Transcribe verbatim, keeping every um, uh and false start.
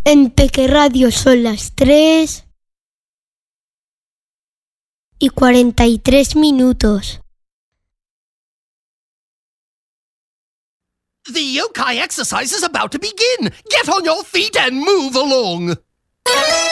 En Peque Radio son las tres y cuarenta y tres minutos. The yokai exercise is about to begin. Get on your feet and move along.